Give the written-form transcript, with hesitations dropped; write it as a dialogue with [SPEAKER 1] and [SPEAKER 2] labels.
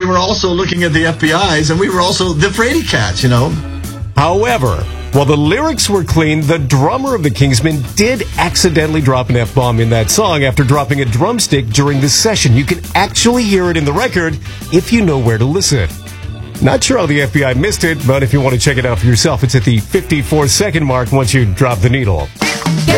[SPEAKER 1] were also looking at the FBI's, and we were also the Frady Cats, you know.
[SPEAKER 2] However, while the lyrics were clean, the drummer of the Kingsmen did accidentally drop an F-bomb in that song after dropping a drumstick during the session. You can actually hear it in the record if you know where to listen. Not sure how the FBI missed it, but if you want to check it out for yourself, it's at the 54-second mark once you drop the needle.